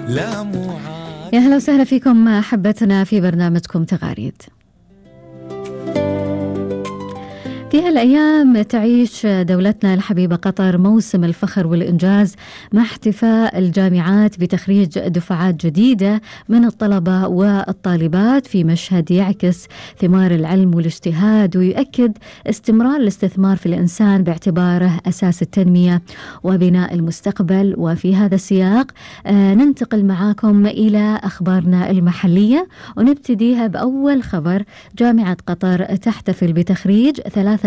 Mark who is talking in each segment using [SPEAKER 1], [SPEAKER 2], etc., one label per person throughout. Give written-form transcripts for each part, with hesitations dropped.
[SPEAKER 1] لا معاد.
[SPEAKER 2] يا هلا وسهلا فيكم أحبتنا في برنامجكم تغاريد. في هالأيام تعيش دولتنا الحبيبة قطر موسم الفخر والإنجاز مع احتفاء الجامعات بتخريج دفعات جديدة من الطلبة والطالبات في مشهد يعكس ثمار العلم والاجتهاد ويؤكد استمرار الاستثمار في الإنسان باعتباره أساس التنمية وبناء المستقبل. وفي هذا السياق ننتقل معاكم إلى أخبارنا المحلية ونبتديها بأول خبر. جامعة قطر تحتفل بتخريج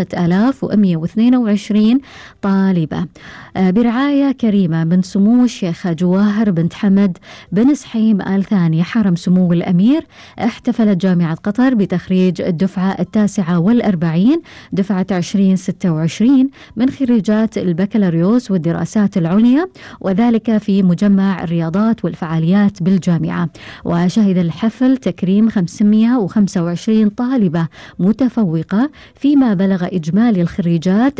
[SPEAKER 2] 3122 طالبة برعاية كريمة من سمو الشيخة جواهر بنت حمد بن سحيم آل ثاني حرم سمو الأمير. احتفلت جامعة قطر بتخريج الدفعة 49 دفعة 2026 من خريجات البكالوريوس والدراسات العليا، وذلك في مجمع الرياضات والفعاليات بالجامعة. وشهد الحفل تكريم 525 طالبة متفوقة، فيما بلغ إجمالي الخريجات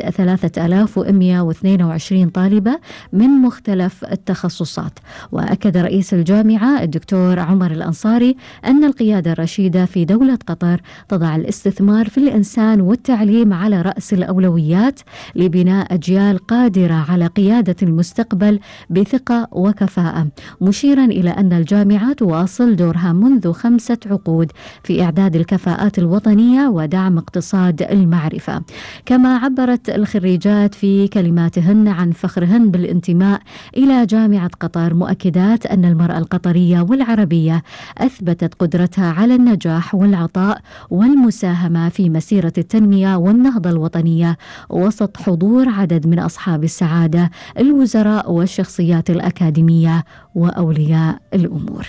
[SPEAKER 2] 3122 طالبة من مختلف التخصصات. وأكد رئيس الجامعة الدكتور عمر الأنصاري أن القيادة الرشيدة في دولة قطر تضع الاستثمار في الإنسان والتعليم على رأس الأولويات لبناء أجيال قادرة على قيادة المستقبل بثقة وكفاءة، مشيرا إلى أن الجامعة تواصل دورها منذ 5 عقود في إعداد الكفاءات الوطنية ودعم اقتصاد المعرفة. كما عبرت الخريجات في كلماتهن عن فخرهن بالانتماء إلى جامعة قطر، مؤكدات أن المرأة القطرية والعربية أثبتت قدرتها على النجاح والعطاء والمساهمة في مسيرة التنمية والنهضة الوطنية وسط حضور عدد من أصحاب السعادة الوزراء والشخصيات الأكاديمية وأولياء الأمور.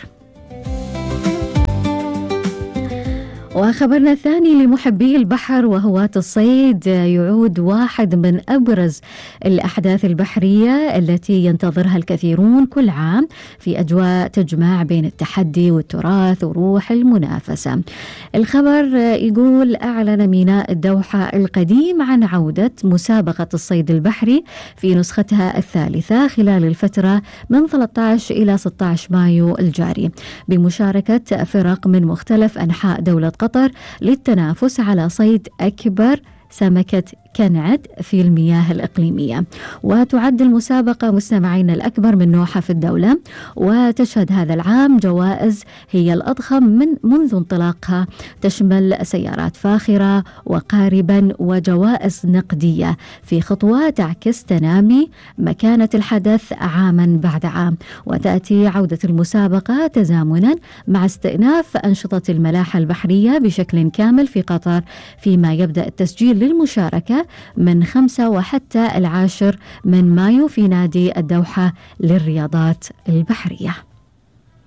[SPEAKER 2] وخبرنا الثاني لمحبي البحر وهواة الصيد، يعود واحد من أبرز الأحداث البحرية التي ينتظرها الكثيرون كل عام في أجواء تجمع بين التحدي والتراث وروح المنافسة. الخبر يقول أعلن ميناء الدوحة القديم عن عودة مسابقة الصيد البحري في نسختها الثالثة خلال الفترة من 13 إلى 16 مايو الجاري، بمشاركة فرق من مختلف أنحاء دولة قطر للتنافس على صيد أكبر سمكة كنعد في المياه الإقليمية. وتعد المسابقة مستمعين الأكبر من نوعها في الدولة، وتشهد هذا العام جوائز هي الأضخم منذ انطلاقها، تشمل سيارات فاخرة وقاربا وجوائز نقدية، في خطوة تعكس تنامي مكانة الحدث عاما بعد عام. وتأتي عودة المسابقة تزامنا مع استئناف أنشطة الملاحة البحرية بشكل كامل في قطر، فيما يبدأ التسجيل للمشاركة من 5 وحتى 10 من مايو في نادي الدوحة للرياضات البحرية.